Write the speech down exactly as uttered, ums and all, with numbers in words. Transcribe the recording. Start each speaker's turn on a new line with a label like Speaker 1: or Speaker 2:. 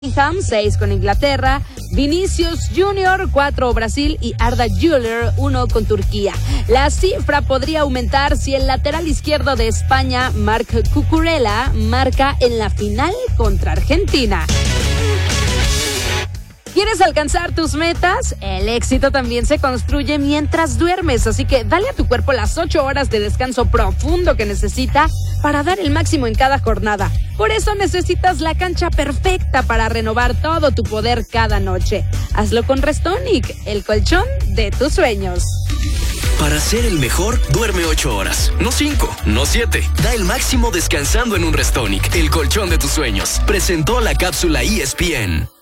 Speaker 1: Bellingham, seis con Inglaterra, Vinicius Junior, cuatro Brasil y Arda Güler, uno con Turquía. La cifra podría aumentar si el lateral izquierdo de España, Marc Cucurella, marca en la final contra Argentina. ¿Quieres alcanzar tus metas? El éxito también se construye mientras duermes, así que dale a tu cuerpo las ocho horas de descanso profundo que necesita para dar el máximo en cada jornada. Por eso necesitas la cancha perfecta para renovar todo tu poder cada noche. Hazlo con Restonic, el colchón de tus sueños.
Speaker 2: Para ser el mejor, duerme ocho horas, no cinco, no siete. Da el máximo descansando en un Restonic, el colchón de tus sueños. Presentó la cápsula E S P N.